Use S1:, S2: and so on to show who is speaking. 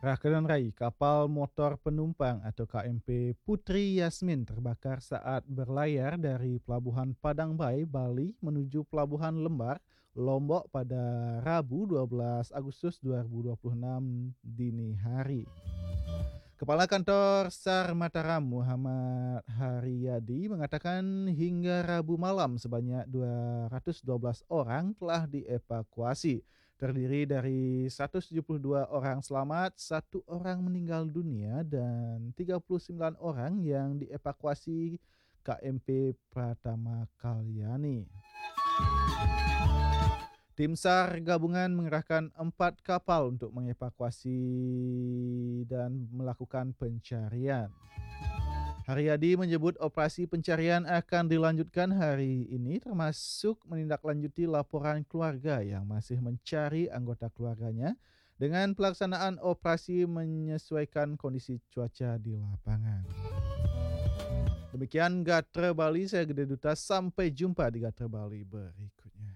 S1: Rakenan Rai, kapal motor penumpang atau KMP Putri Yasmin terbakar saat berlayar dari Pelabuhan Padang Bay, Bali menuju Pelabuhan Lembar, Lombok pada Rabu 12 Agustus 2026 dini hari. Kepala Kantor SAR Mataram Muhammad Haryadi mengatakan hingga Rabu malam sebanyak 212 orang telah dievakuasi. Terdiri dari 172 orang selamat, satu orang meninggal dunia dan 39 orang yang dievakuasi KMP Pratama Kalyani. Tim SAR gabungan mengerahkan 4 kapal untuk mengevakuasi dan melakukan pencarian. Haryadi menyebut operasi pencarian akan dilanjutkan hari ini termasuk menindaklanjuti laporan keluarga yang masih mencari anggota keluarganya dengan pelaksanaan operasi menyesuaikan kondisi cuaca di lapangan. Demikian Gatra Bali, saya Gede Duta, sampai jumpa di Gatra Bali berikutnya.